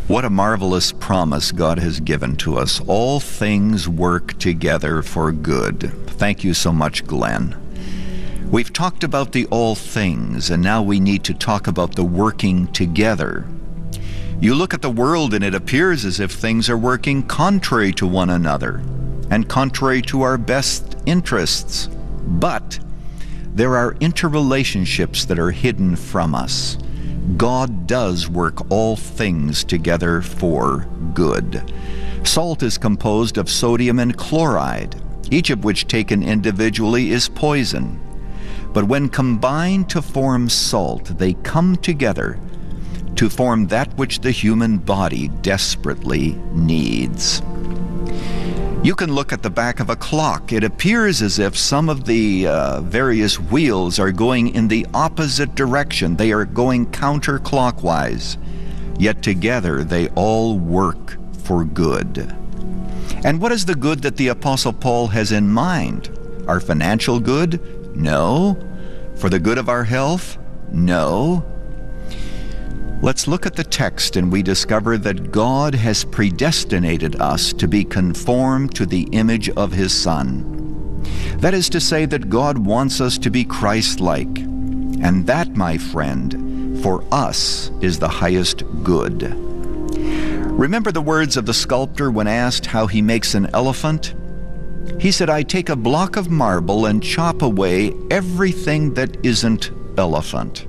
What a marvelous promise God has given to us. All things work together for good. Thank you so much, Glenn. We've talked about the all things, and now we need to talk about the working together. You look at the world and it appears as if things are working contrary to one another and contrary to our best interests. But there are interrelationships that are hidden from us. God does work all things together for good. Salt is composed of sodium and chloride, each of which taken individually is poison. But when combined to form salt, they come together to form that which the human body desperately needs. You can look at the back of a clock. It appears as if some of the various wheels are going in the opposite direction. They are going counterclockwise. Yet together they all work for good. And what is the good that the Apostle Paul has in mind? Our financial good? No. For the good of our health? No. Let's look at the text, and we discover that God has predestinated us to be conformed to the image of His Son. That is to say that God wants us to be Christ-like. And that, my friend, for us is the highest good. Remember the words of the sculptor when asked how he makes an elephant? He said, "I take a block of marble and chop away everything that isn't elephant."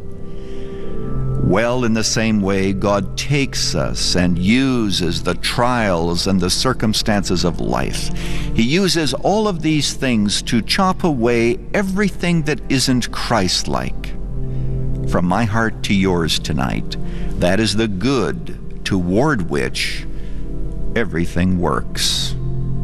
Well, in the same way, God takes us and uses the trials and the circumstances of life. He uses all of these things to chop away everything that isn't Christ-like. From my heart to yours tonight, that is the good toward which everything works.